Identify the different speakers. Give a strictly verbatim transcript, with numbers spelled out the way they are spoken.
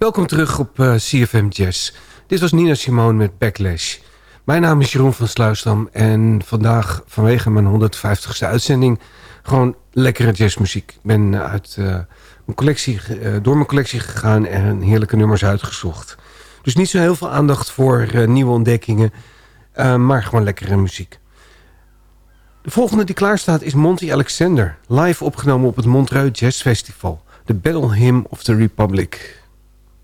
Speaker 1: Welkom terug op uh, C F M Jazz. Dit was Nina Simone met Backlash. Mijn naam is Jeroen van Sluisdam en vandaag vanwege mijn honderdvijftigste uitzending gewoon lekkere jazzmuziek. Ik ben uit, uh, mijn collectie, uh, door mijn collectie gegaan en heerlijke nummers uitgezocht. Dus niet zo heel veel aandacht voor uh, nieuwe ontdekkingen, uh, maar gewoon lekkere muziek. De volgende die klaar staat is Monty Alexander, live opgenomen op het Montreux Jazz Festival. The Battle Hymn of the Republic.